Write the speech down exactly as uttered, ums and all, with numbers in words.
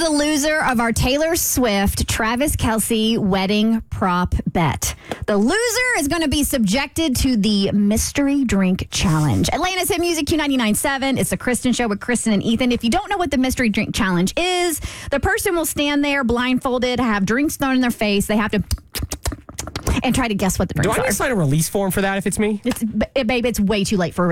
the loser of our Taylor Swift, Travis Kelce wedding prop bet. The loser is going to be subjected to the mystery drink challenge. Atlanta's Hit Music Q ninety-nine point seven. It's the Kristen Show with Kristen and Ethan. If you don't know what the mystery drink challenge is, the person will stand there blindfolded, have drinks thrown in their face. They have to and try to guess what the drinks Do I are. need to sign a release form for that if it's me? It's, babe, it's way too late for